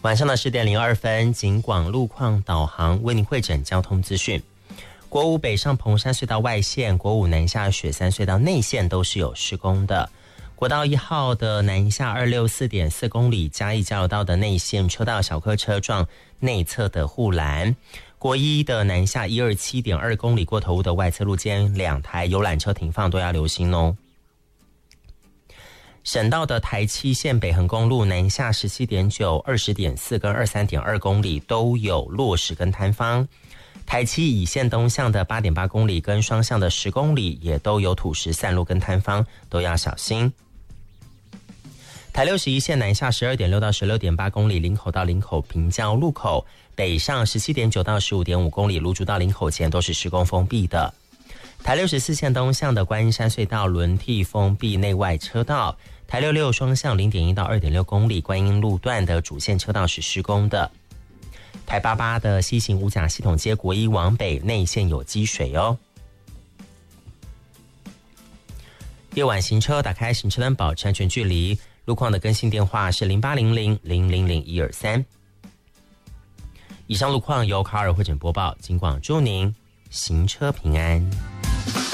晚上的10点02分，警广路况导航为您汇整交通资讯。国五北上彭山隧道外线、国五南下雪山隧道内线都是有施工的。国道1号的南下264.4公里，嘉义交流道的内线车道小客车撞内侧的护栏。国一的南下127.2公里过头的外侧路肩2台游览车停放都要留心哦。省道的台七线北横公路南下17.9、20.4跟23.2公里都有落石跟坍方。台七乙线东向的8.8公里跟双向的10公里也都有土石散落跟坍方，都要小心。台61线南下12.6到16.8公里，林口到林口平交路口，北上17.9到15.5公里，芦竹到林口前都是施工封闭的。台64线东向的观音山隧道轮替封闭内外车道，台66双向0.1到2.6公里，观音路段的主线车道是施工的。台88的西行五甲系统街国一往北内线有积水哦。夜晚行车打开行车灯保持安全距离，路况的更新电话是0800000123。以上路况由卡尔汇整播报，警广祝您行车平安。